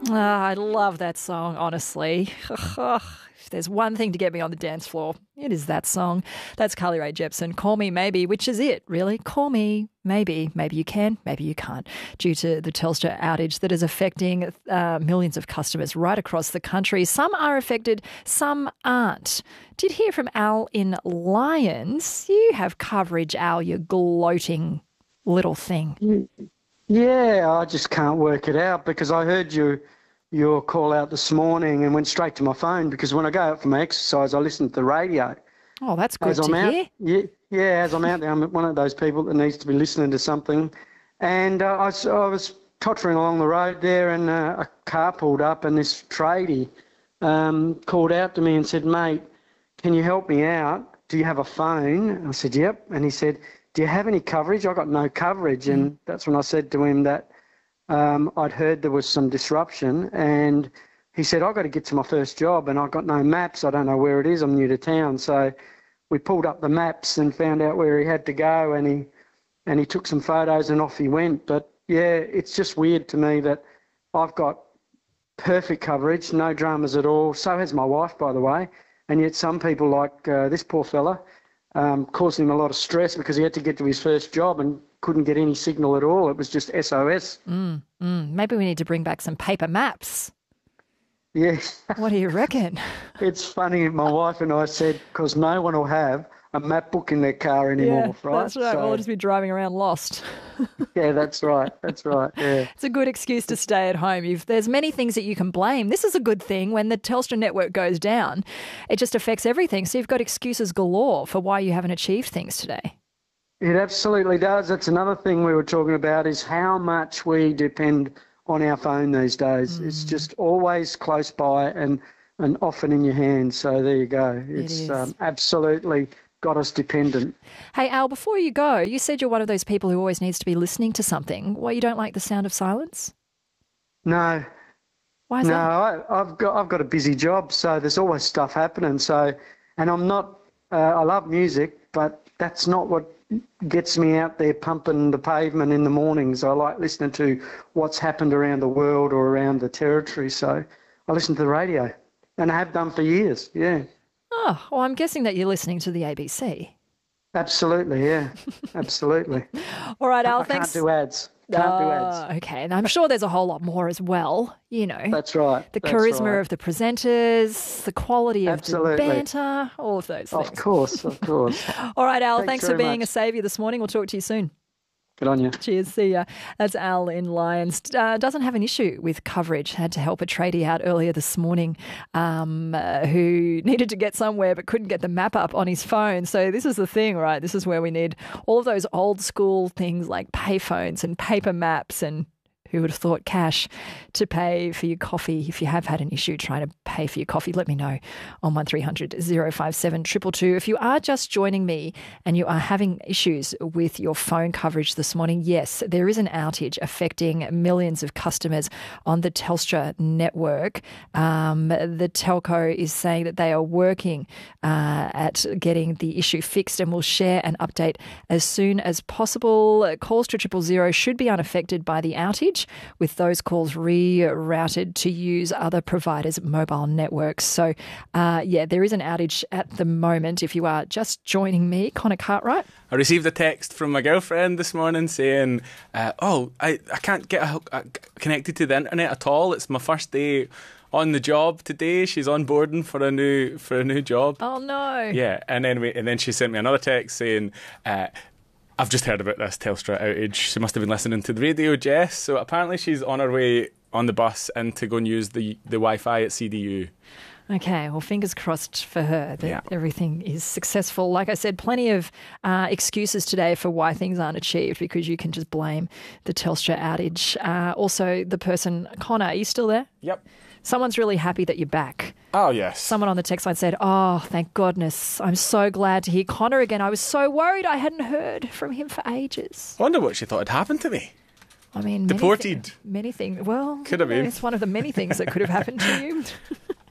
I love that song, honestly. If there's one thing to get me on the dance floor, it is that song. That's Carly Rae Jepsen. Call Me Maybe, which is it, really. Call me maybe. Maybe you can, maybe you can't, due to the Telstra outage that is affecting millions of customers right across the country. Some are affected, some aren't. Did hear from Al in Lyons. You have coverage, Al, you gloating little thing. Yeah, I just can't work it out because I heard your call out this morning and went straight to my phone because when I go out for my exercise, I listen to the radio. Oh, that's good to hear. Yeah, as I'm out there, I'm one of those people that needs to be listening to something. And I was tottering along the road there and a car pulled up and this tradie called out to me and said, "Mate, can you help me out? Do you have a phone?" And I said, "Yep." And he said, "Do you have any coverage?" I got no coverage. And that's when I said to him that I'd heard there was some disruption, and he said, "I've got to get to my first job and I've got no maps. I don't know where it is. I'm new to town." So we pulled up the maps and found out where he had to go, and he took some photos and off he went. But yeah, it's just weird to me that I've got perfect coverage, no dramas at all. So has my wife, by the way. And yet some people like this poor fella caused him a lot of stress because he had to get to his first job and couldn't get any signal at all. It was just SOS. Maybe we need to bring back some paper maps. Yes. What do you reckon? It's funny, my wife and I said, because no one will have a map book in their car anymore, right? That's right. We'll just be driving around lost. Yeah, that's right. That's right, yeah. It's a good excuse to stay at home. There's many things that you can blame. This is a good thing. When the Telstra network goes down, it just affects everything. So you've got excuses galore for why you haven't achieved things today. It absolutely does. That's another thing we were talking about is how much we depend on our phone these days. It's just always close by and often in your hand. So there you go. It's absolutely got us dependent. Hey, Al, before you go, you said you're one of those people who always needs to be listening to something. Why, you don't like the sound of silence? No. Why is that? No, I've got a busy job, so there's always stuff happening. So, and I'm not, I love music, but that's not what gets me out there pumping the pavement in the mornings. I like listening to what's happened around the world or around the territory. So I listen to the radio, and I have done for years, yeah. Oh, well, I'm guessing that you're listening to the ABC. Absolutely, yeah. Absolutely. All right, Al, I thanks. Can't do ads. Can't do ads. Okay, and I'm sure there's a whole lot more as well, you know. That's right. The charisma of the presenters, the quality of the banter, all of those things. Of course. All right, Al, thanks for being a saviour this morning. We'll talk to you soon. Good on you. Cheers. See ya. That's Al in Lyons. Doesn't have an issue with coverage. Had to help a tradie out earlier this morning who needed to get somewhere but couldn't get the map up on his phone. So this is the thing, right? This is where we need all of those old school things like payphones and paper maps and who would have thought cash to pay for your coffee. If you have had an issue trying to pay for your coffee, let me know on 1300 057 222. If you are just joining me and you are having issues with your phone coverage this morning, yes, there is an outage affecting millions of customers on the Telstra network. The telco is saying that they are working at getting the issue fixed and will share an update as soon as possible. Calls to 000 should be unaffected by the outage, with those calls rerouted to use other providers' mobile networks. So, there is an outage at the moment. If you are just joining me, Connor Cartwright. I received a text from my girlfriend this morning saying, I can't get connected to the internet at all. It's my first day on the job today. She's onboarding for a new job. Oh no! Yeah, and then she sent me another text saying, "I've just heard about this Telstra outage." She must have been listening to the radio, Jess. So apparently she's on her way on the bus and to go and use the Wi-Fi at CDU. Okay, well, fingers crossed for her that everything is successful. Like I said, plenty of excuses today for why things aren't achieved, because you can just blame the Telstra outage. Also, the person, Connor, are you still there? Yep. Someone's really happy that you're back. Oh, yes. Someone on the text line said, "Oh, thank goodness. I'm so glad to hear Connor again. I was so worried I hadn't heard from him for ages." I wonder what she thought had happened to me. I mean, deported. Many things. Well, could have been. It's one of the many things that could have happened to you.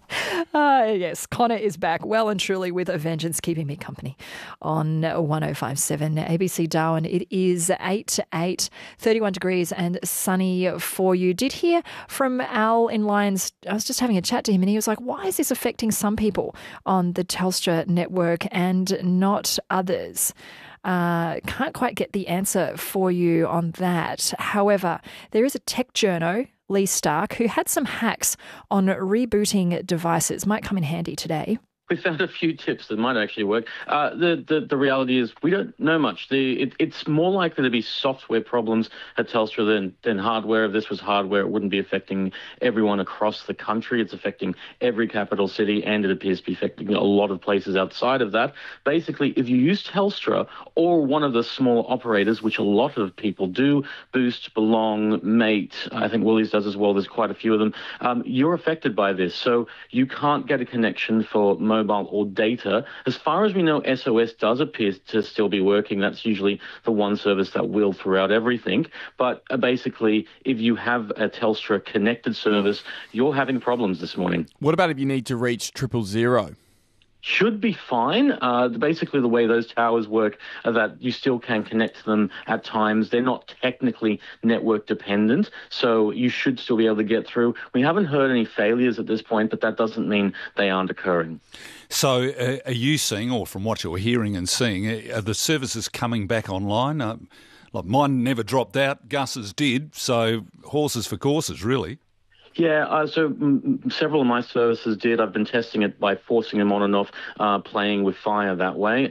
Yes, Connor is back well and truly with a vengeance, keeping me company on 105.7 ABC Darwin. It is 8, 31 degrees and sunny for you. Did hear from Al in Lyons. I was just having a chat to him and he was like, why is this affecting some people on the Telstra network and not others? Can't quite get the answer for you on that. However, there is a tech journo, Lee Stark, who had some hacks on rebooting devices. Might come in handy today. We found a few tips that might actually work. The reality is we don't know much. It's more likely to be software problems at Telstra than hardware. If this was hardware, it wouldn't be affecting everyone across the country. It's affecting every capital city, and it appears to be affecting a lot of places outside of that. Basically, if you use Telstra or one of the small operators, which a lot of people do, Boost, Belong, Mate, I think Woolies does as well, there's quite a few of them, you're affected by this. So you can't get a connection for mobile or data. As far as we know, SOS does appear to still be working. That's usually the one service that will throughout everything. But basically, if you have a Telstra connected service, you're having problems this morning. What about if you need to reach 000? Should be fine. Basically, the way those towers work are that you still can connect to them at times. They're not technically network dependent, so you should still be able to get through. We haven't heard any failures at this point, but that doesn't mean they aren't occurring. So are you seeing, or from what you're hearing and seeing, are the services coming back online? Like mine never dropped out, Gus's did, so horses for courses, really. Yeah, several of my services did. I've been testing it by forcing them on and off, playing with fire that way.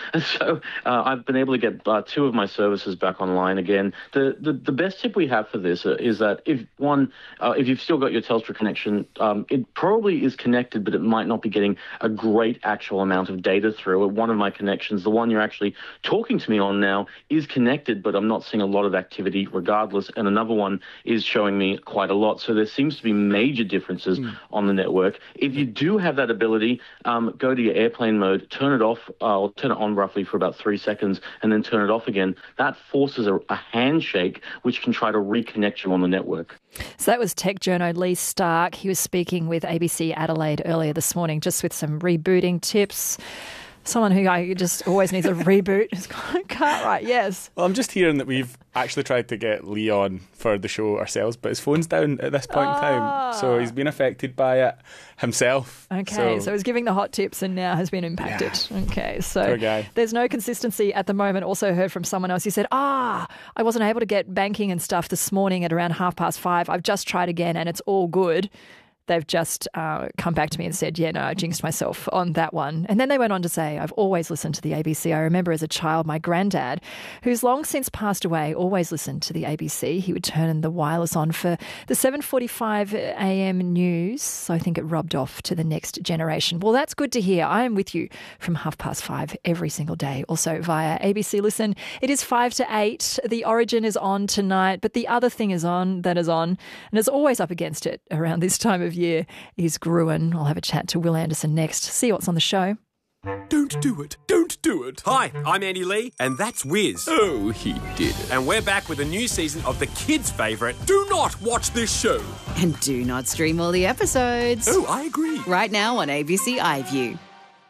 I've been able to get two of my services back online again. The best tip we have for this is that if you've still got your Telstra connection, it probably is connected, but it might not be getting a great actual amount of data through. One of my connections, the one you're actually talking to me on now, is connected, but I'm not seeing a lot of activity regardless. And another one is showing me quite a lot. So there seems to be major differences on the network. If you do have that ability, go to your airplane mode, turn it off, or turn it on roughly for about 3 seconds, and then turn it off again. That forces a handshake, which can try to reconnect you on the network. So that was tech journo Lee Stark. He was speaking with ABC Adelaide earlier this morning, just with some rebooting tips. Someone who just always needs a reboot. Cartwright, yes. Well, I'm just hearing that we've actually tried to get Lee on for the show ourselves, but his phone's down at this point in time. So he's been affected by it himself. Okay, so he's giving the hot tips and now has been impacted. Yeah. Okay, so poor guy. There's no consistency at the moment. Also heard from someone else who said, I wasn't able to get banking and stuff this morning at around 5:30. I've just tried again and it's all good. They've just come back to me and said, I jinxed myself on that one. And then they went on to say, I've always listened to the ABC. I remember as a child, my granddad, who's long since passed away, always listened to the ABC. He would turn the wireless on for the 7:45 a.m. news. So I think it rubbed off to the next generation. Well, that's good to hear. I am with you from 5:30 every single day. Also via ABC Listen. It is 5 to 8. The Origin is on tonight, but the other thing is on, and is always up against it around this time of year, is Gruen. I'll have a chat to Will Anderson next. See what's on the show. Don't do it. Don't do it. Hi, I'm Andy Lee, and that's Wiz. Oh, he did it. And we're back with a new season of the kids' favourite, Do Not Watch This Show. And do not stream all the episodes. Oh, I agree. Right now on ABC iView.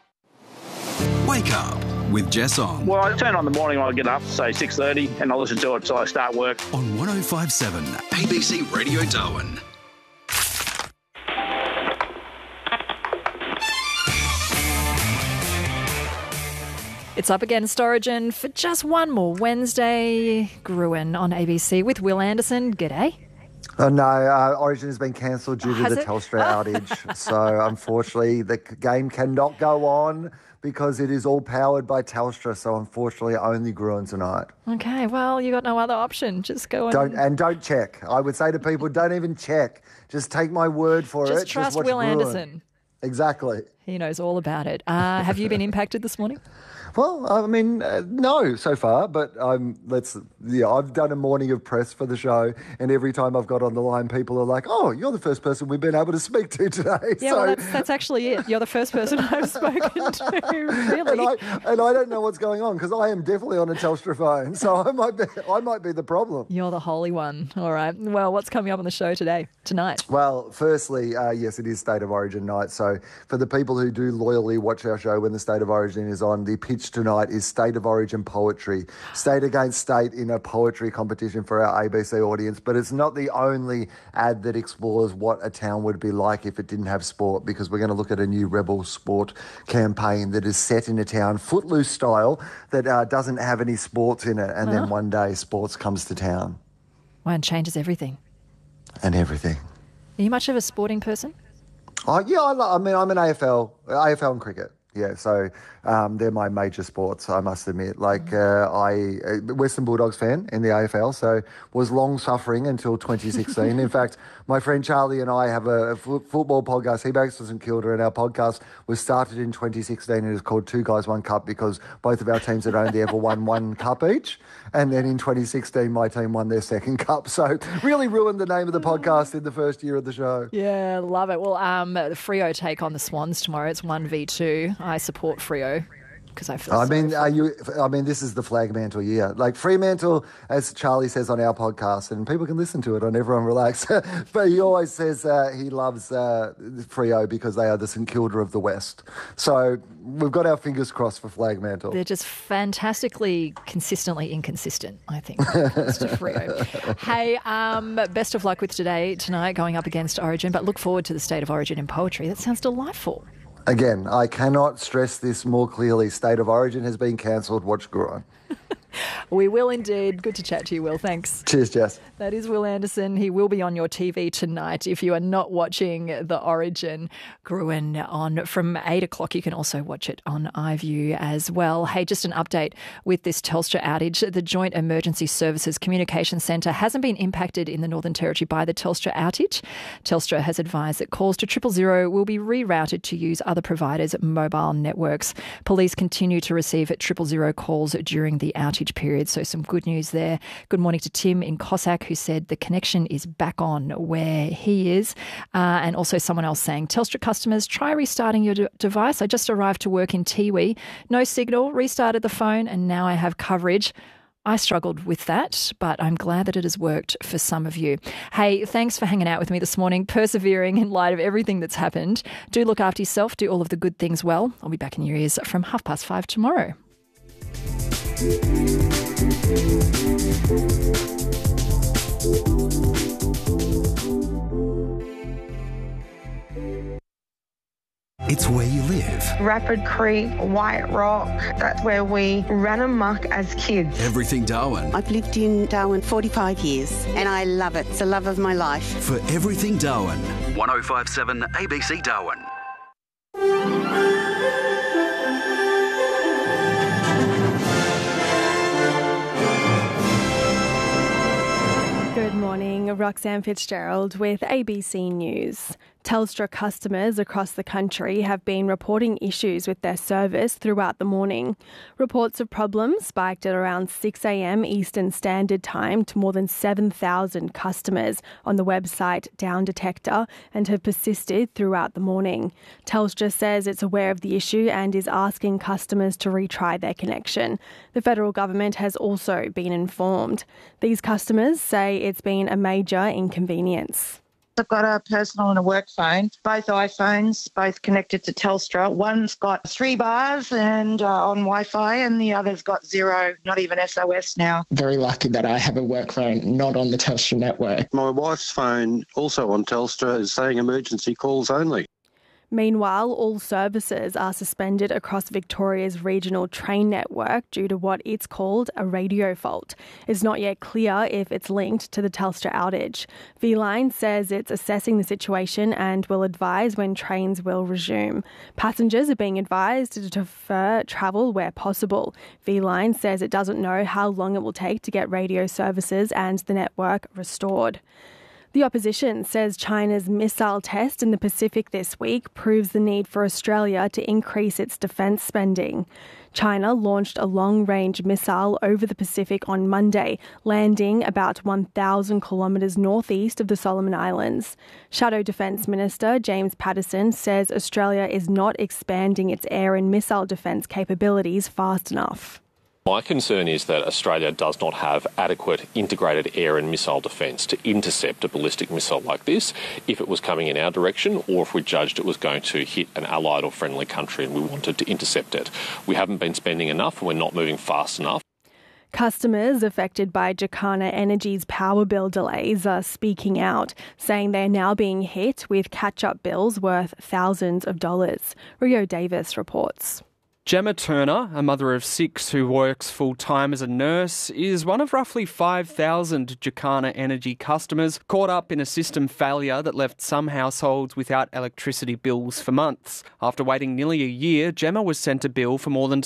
Wake up with Jess on. Well, I turn on the morning when I get up, say 6:30, and I listen to it till I start work. On 105.7 ABC Radio Darwin. It's up against Origin for just one more Wednesday. Gruen on ABC with Will Anderson. G'day. Oh, no, Origin has been cancelled due to the Telstra outage. So, unfortunately, the game cannot go on because it is all powered by Telstra. So, unfortunately, only Gruen tonight. Okay, well, you got no other option. Just go and... Don't check. I would say to people, don't even check. Just take my word for it. Just trust Will Anderson. Exactly. He knows all about it. Have you been impacted this morning? Well, I mean, no, so far, but I've done a morning of press for the show, and every time I've got on the line, people are like, "Oh, you're the first person we've been able to speak to today." Yeah, well, that's actually it. You're the first person I've spoken to, really. And I don't know what's going on because I am definitely on a Telstra phone, so I might be the problem. You're the holy one. All right. Well, what's coming up on the show tonight? Well, firstly, yes, it is State of Origin night. So for the people who do loyally watch our show when the State of Origin is on, the pitch tonight is State of Origin poetry. State against state in a poetry competition for our ABC audience. But it's not the only ad that explores what a town would be like if it didn't have sport, because we're going to look at a new Rebel Sport campaign that is set in a town, Footloose style, that doesn't have any sports in it. And then one day sports comes to town. Wow, and changes everything. And everything. Are you much of a sporting person? Oh, yeah, I'm an AFL and cricket. Yeah, so they're my major sports, I must admit. Like, Western Bulldogs fan in the AFL, so was long-suffering until 2016. In fact, my friend Charlie and I have a football podcast. He backs for St Kilda, and our podcast was started in 2016 and is called Two Guys, One Cup, because both of our teams had only ever won one cup each. And then in 2016, my team won their second cup. So really ruined the name of the podcast in the first year of the show. Yeah, love it. Well, the Freo take on the Swans tomorrow. It's 1v2. I support Freo because I feel this is the flag mantle year. Like Fremantle, as Charlie says on our podcast, and people can listen to it on Everyone Relax, but he always says he loves Freo because they are the St Kilda of the West. So we've got our fingers crossed for flag mantle. They're just fantastically, consistently inconsistent, I think, when it comes to Freo. Hey, best of luck with tonight, going up against Origin, but look forward to the State of Origin in poetry. That sounds delightful. Again, I cannot stress this more clearly. State of Origin has been cancelled. Watch Gruen. We will indeed. Good to chat to you, Will. Thanks. Cheers, Jess. That is Will Anderson. He will be on your TV tonight. If you are not watching the Origin Gruen on from 8 o'clock, you can also watch it on iView as well. Hey, just an update with this Telstra outage. The Joint Emergency Services Communication Centre hasn't been impacted in the Northern Territory by the Telstra outage. Telstra has advised that calls to 000 will be rerouted to use other providers' mobile networks. Police continue to receive 000 calls during the outage period, so some good news there. Good morning to Tim in Cossack, who said the connection is back on where he is. And also someone else saying, Telstra customers, try restarting your device. I just arrived to work in Tiwi. No signal, restarted the phone, and now I have coverage. I struggled with that, but I'm glad that it has worked for some of you. Hey, thanks for hanging out with me this morning, persevering in light of everything that's happened. Do look after yourself, do all of the good things well. I'll be back in your ears from 5:30 tomorrow. It's where you live. Rapid Creek, White Rock, that's where we ran amok as kids. Everything Darwin. I've lived in Darwin 45 years and I love it. It's the love of my life. For Everything Darwin, 105.7 ABC Darwin. Good morning, Roxanne Fitzgerald with ABC News. Telstra customers across the country have been reporting issues with their service throughout the morning. Reports of problems spiked at around 6 a.m. Eastern Standard Time to more than 7,000 customers on the website Down Detector and have persisted throughout the morning. Telstra says it's aware of the issue and is asking customers to retry their connection. The federal government has also been informed. These customers say it's been a major inconvenience. I've got a personal and a work phone, both iPhones, both connected to Telstra. One's got 3 bars and on Wi-Fi, and the other's got 0, not even SOS now. Very lucky that I have a work phone, not on the Telstra network. My wife's phone, also on Telstra, is saying emergency calls only. Meanwhile, all services are suspended across Victoria's regional train network due to what it's called a radio fault. It's not yet clear if it's linked to the Telstra outage. V-Line says it's assessing the situation and will advise when trains will resume. Passengers are being advised to defer travel where possible. V-Line says it doesn't know how long it will take to get radio services and the network restored. The opposition says China's missile test in the Pacific this week proves the need for Australia to increase its defence spending. China launched a long-range missile over the Pacific on Monday, landing about 1,000 kilometres northeast of the Solomon Islands. Shadow Defence Minister James Paterson says Australia is not expanding its air and missile defence capabilities fast enough. My concern is that Australia does not have adequate integrated air and missile defence to intercept a ballistic missile like this if it was coming in our direction or if we judged it was going to hit an allied or friendly country and we wanted to intercept it. We haven't been spending enough and we're not moving fast enough. Customers affected by Jacana Energy's power bill delays are speaking out, saying they're now being hit with catch-up bills worth thousands of dollars. Rio Davis reports. Gemma Turner, a mother of 6 who works full-time as a nurse, is one of roughly 5,000 Jacana Energy customers caught up in a system failure that left some households without electricity bills for months. After waiting nearly a year, Gemma was sent a bill for more than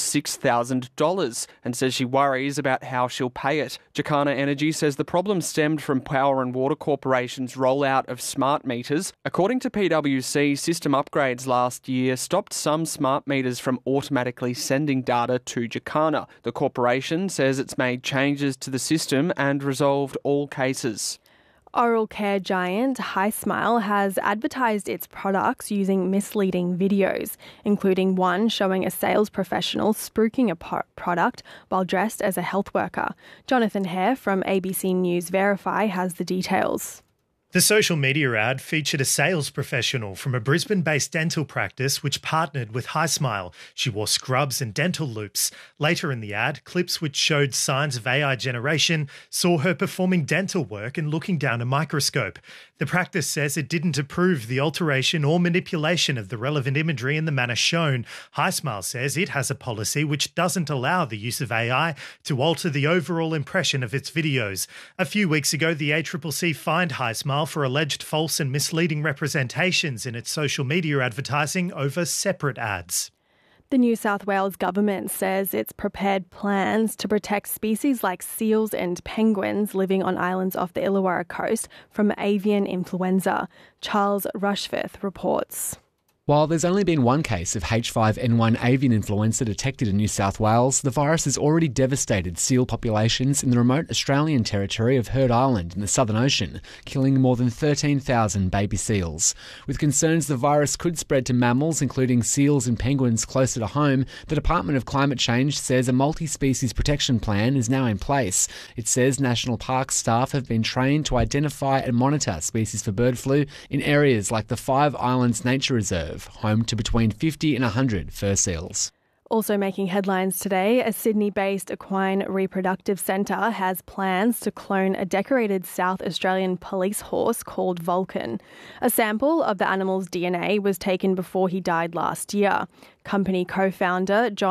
$6,000 and says she worries about how she'll pay it. Jacana Energy says the problem stemmed from Power and Water Corporation's rollout of smart meters. According to PwC, system upgrades last year stopped some smart meters from automatically sending data to Jacana. The corporation says it's made changes to the system and resolved all cases. Oral care giant HiSmile has advertised its products using misleading videos, including one showing a sales professional spruiking a product while dressed as a health worker. Jonathan Hare from ABC News Verify has the details. The social media ad featured a sales professional from a Brisbane-based dental practice which partnered with HiSmile. She wore scrubs and dental loops. Later in the ad, clips which showed signs of AI generation saw her performing dental work and looking down a microscope. The practice says it didn't approve the alteration or manipulation of the relevant imagery in the manner shown. HiSmile says it has a policy which doesn't allow the use of AI to alter the overall impression of its videos. A few weeks ago, the ACCC fined HiSmile for alleged false and misleading representations in its social media advertising over separate ads. The New South Wales government says it's prepared plans to protect species like seals and penguins living on islands off the Illawarra coast from avian influenza. Charles Rushforth reports. While there's only been one case of H5N1 avian influenza detected in New South Wales, the virus has already devastated seal populations in the remote Australian territory of Heard Island in the Southern Ocean, killing more than 13,000 baby seals. With concerns the virus could spread to mammals, including seals and penguins closer to home, the Department of Climate Change says a multi-species protection plan is now in place. It says national park staff have been trained to identify and monitor species for bird flu in areas like the Five Islands Nature Reserve, home to between 50 and 100 fur seals. Also making headlines today, a Sydney-based equine reproductive centre has plans to clone a decorated South Australian police horse called Vulcan. A sample of the animal's DNA was taken before he died last year. Company co-founder John